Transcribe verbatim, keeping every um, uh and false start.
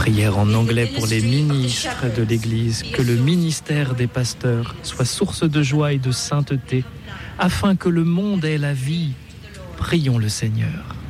Prière en anglais pour les ministres de l'Église, que le ministère des pasteurs soit source de joie et de sainteté, afin que le monde ait la vie. Prions le Seigneur.